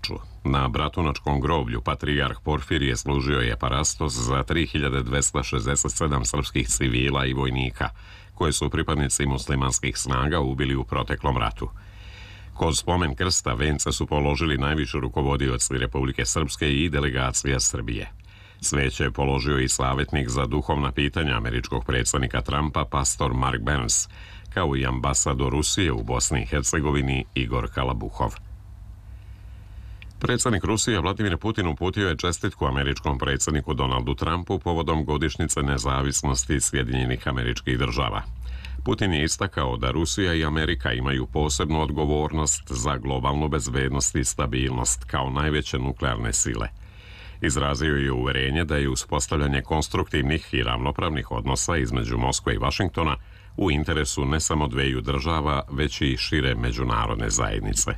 Palaču. Na Bratunačkom groblju patrijarh Porfirije služio je parastos za 3267 srpskih civila i vojnika, koje su pripadnici muslimanskih snaga ubili u proteklom ratu. Kod spomen krsta vence su položili najviši rukovodioci Republike Srpske i delegacija Srbije. Sveće je položio i savjetnik za duhovna pitanja američkog predsjednika Trumpa, pastor Mark Burns, kao i ambasador Rusije u Bosni i Hercegovini Igor Kalabuhov. Predsjednik Rusije Vladimir Putin uputio je čestitku američkom predsjedniku Donaldu Trumpu povodom godišnjice nezavisnosti Sjedinjenih Američkih Država. Putin je istakao da Rusija i Amerika imaju posebnu odgovornost za globalnu bezbednost i stabilnost kao najveće nuklearne sile. Izrazio je uverenje da je uspostavljanje konstruktivnih i ravnopravnih odnosa između Moskve i Vašingtona u interesu ne samo dveju država, već i šire međunarodne zajednice.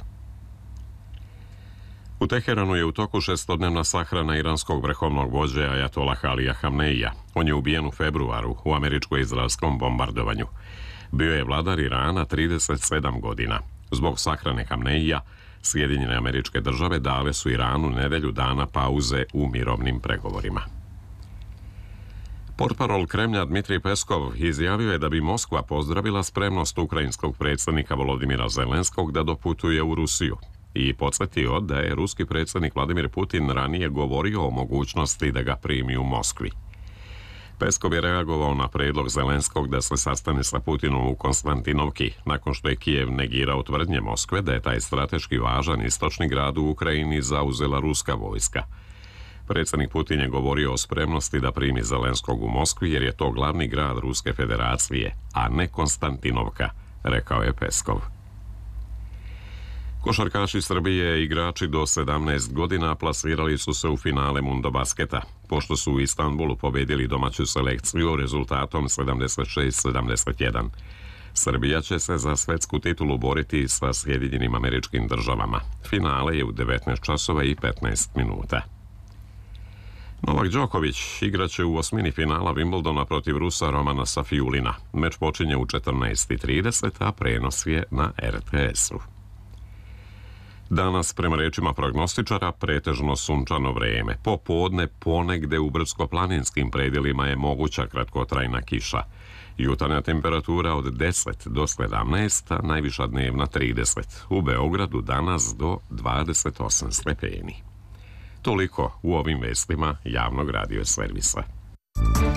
U Teheranu je u toku šestodnevna sahrana iranskog vrhovnog vođe Ajatollaha Alija Hamneija. On je ubijen u februaru u američko-izraelskom bombardovanju. Bio je vladar Irana 37 godina. Zbog sahrane Hamneija, Sjedinjene Američke Države dale su Iranu nedelju dana pauze u mirovnim pregovorima. Portparol Kremlja Dmitrij Peskov izjavio je da bi Moskva pozdravila spremnost ukrajinskog predsjednika Volodimira Zelenskog da doputuje u Rusiju i podsjetio da je ruski predsjednik Vladimir Putin ranije govorio o mogućnosti da ga primi u Moskvi. Peskov je reagovao na predlog Zelenskog da se sastane sa Putinom u Konstantinovki, nakon što je Kijev negirao tvrdnje Moskve da je taj strateški važan istočni grad u Ukrajini zauzela ruska vojska. Predsjednik Putin je govorio o spremnosti da primi Zelenskog u Moskvi jer je to glavni grad Ruske federacije, a ne Konstantinovka, rekao je Peskov. Košarkaši Srbije, igrači do 17 godina, plasirali su se u finale Mundobasketa, pošto su u Istanbulu pobedili domaću selekciju rezultatom 76-71. Srbija će se za svetsku titulu boriti sa Sjedinjenim Američkim Državama. Finale je u 19 časova i 15 minuta. Novak Đoković igraće u osmini finala Wimbledona protiv Rusa Romana Safiulina. Meč počinje u 14:30, a prenos je na RTS-u. Danas, prema rečima prognostičara, pretežno sunčano vreme. Popodne ponegde u brdsko-planinskim predjelima je moguća kratkotrajna kiša. Jutarnja temperatura od 10 do 17, a najviša dnevna 30. U Beogradu danas do 28 stepeni. Toliko u ovim vestima javnog radio servisa.